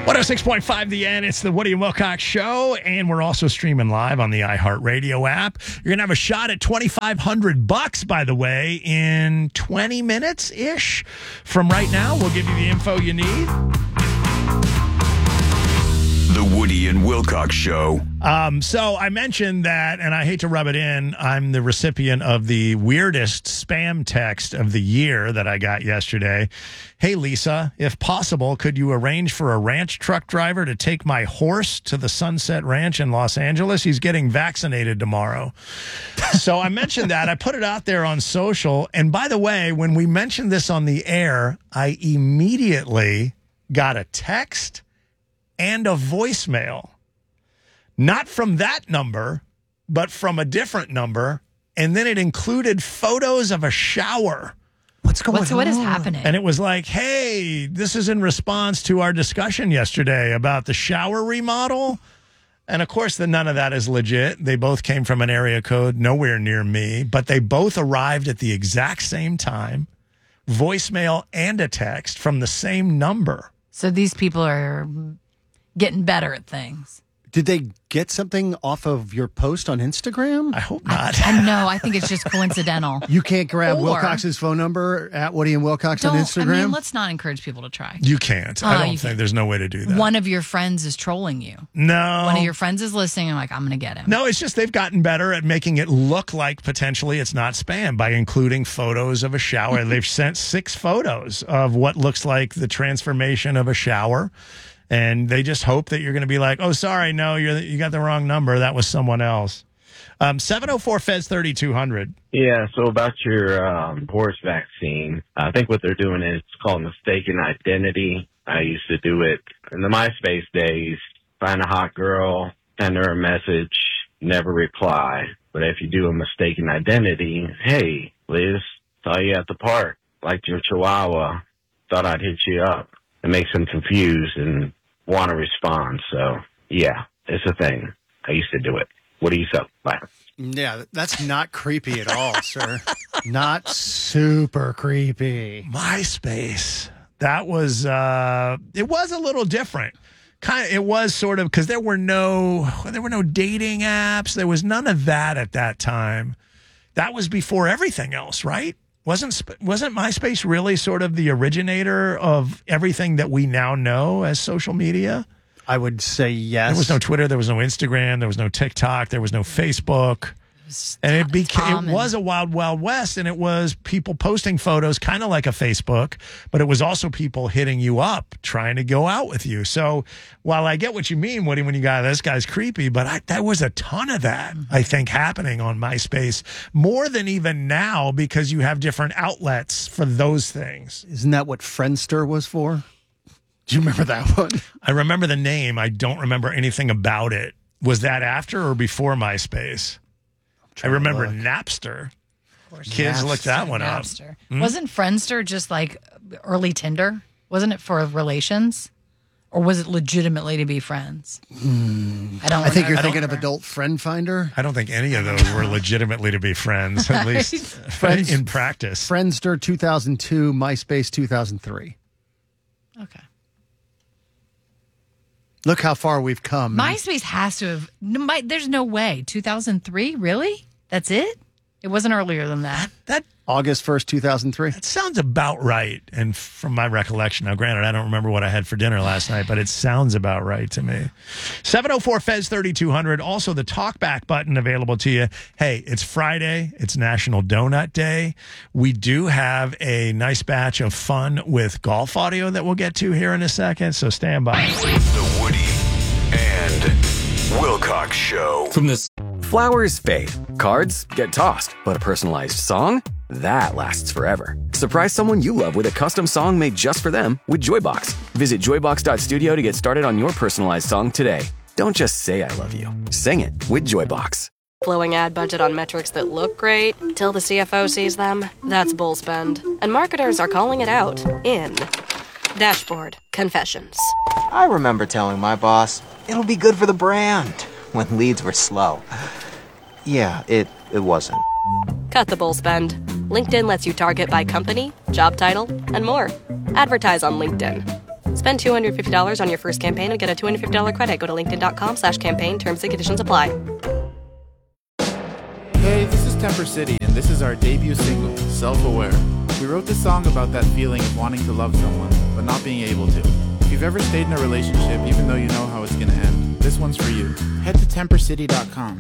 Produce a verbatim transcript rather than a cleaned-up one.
one oh six point five The N. It's the Woody and Wilcox Show, and we're also streaming live on the iHeartRadio app. You're going to have a shot at twenty-five hundred bucks, by the way, in twenty minutes-ish from right now. We'll give you the info you need. The Woody and Wilcox Show. Um, so I mentioned that, and I hate to rub it in, I'm the recipient of the weirdest spam text of the year that I got yesterday. Hey, Lisa, if possible, could you arrange for a ranch truck driver to take my horse to the Sunset Ranch in Los Angeles? He's getting vaccinated tomorrow. So I mentioned that. I put it out there on social. And by the way, when we mentioned this on the air, I immediately got a text and a voicemail, not from that number, but from a different number. And then it included photos of a shower. What's going What's, on? What is happening? And it was like, hey, this is in response to our discussion yesterday about the shower remodel. And of course, the, none of that is legit. They both came from an area code nowhere near me, but they both arrived at the exact same time, voicemail and a text from the same number. So these people are getting better at things. Did they get something off of your post on Instagram? I hope not. I, I know. I think it's just coincidental. You can't grab Or- Wilcox's phone number at Woody and Wilcox Don't, on Instagram? I mean, let's not encourage people to try. You can't. Oh, I don't you think can't. there's no way to do that. One of your friends is trolling you. no. One of your friends is listening and like, I'm going to get him. No, it's just they've gotten better at making it look like potentially it's not spam by including photos of a shower. They've sent six photos of what looks like the transformation of a shower. And they just hope that you're going to be like, oh, sorry, no, you're you got the wrong number. That was someone else. Um, seven oh four Feds thirty-two hundred. Yeah, so about your um, horse vaccine, I think what they're doing is it's called mistaken identity. I used to do it in the MySpace days. Find a hot girl, send her a message, never reply. But if you do a mistaken identity, hey, Liz, saw you at the park, liked your chihuahua, thought I'd hit you up. It makes them confused and want to respond. So, yeah, it's a thing. I used to do it. What do you say? Bye. Yeah, that's not creepy at all, sir. Not super creepy. MySpace. That was, uh, it was a little different. Kind of, it was sort of, because there were no, there were no dating apps. There was none of that at that time. That was before everything else, right? Wasn't wasn't MySpace really sort of the originator of everything that we now know as social media? I would say yes. There was no Twitter, there was no Instagram, there was no TikTok, there was no Facebook. And it became it was a wild, wild west, and it was people posting photos, kind of like a Facebook, but it was also people hitting you up, trying to go out with you. So while I get what you mean, Woody, when you got this guy's creepy, but I, there was a ton of that, I think, happening on MySpace, more than even now, because you have different outlets for those things. Isn't that what Friendster was for? Do you remember that one? I remember the name. I don't remember anything about it. Was that after or before MySpace? I remember Napster. Kids Napster. looked that one up. Napster. Wasn't Friendster just like early Tinder? Wasn't it for relations? Or was it legitimately to be friends? Mm. I don't I think you're I don't thinking of remember. Adult Friend Finder. I don't think any of those were legitimately to be friends, at least Friends- in practice. Friendster two thousand two, MySpace two thousand three. Okay. Look how far we've come. MySpace has to have. no, My, there's no way. two thousand three? Really? That's it? It wasn't earlier than that. That August first, two thousand three. that sounds about right. And from my recollection, now granted, I don't remember what I had for dinner last night, but it sounds about right to me. seven oh four Feds thirty-two hundred. Also, the talkback button available to you. Hey, it's Friday. It's National Donut Day. We do have a nice batch of fun with golf audio that we'll get to here in a second. So stand by. The Woody and Wilcox Show. From this. Flowers fade. Cards get tossed. But a personalized song? That lasts forever. Surprise someone you love with a custom song made just for them with Joybox. Visit joybox dot studio to get started on your personalized song today. Don't just say I love you. Sing it with Joybox. Blowing ad budget on metrics that look great till the C F O sees them. That's bull spend. And marketers are calling it out in Dashboard Confessions. I remember telling my boss, it'll be good for the brand, when leads were slow. Yeah, it, it wasn't. Cut the bull spend. LinkedIn lets you target by company, job title, and more. Advertise on LinkedIn. Spend two hundred fifty dollars on your first campaign and get a two hundred fifty dollars credit. Go to linkedin.com slash campaign. Terms and conditions apply. Hey, this is Temper City, and this is our debut single, Self-Aware. We wrote this song about that feeling of wanting to love someone, but not being able to. If you've ever stayed in a relationship even though you know how it's going to end, this one's for you. Head to temper city dot com.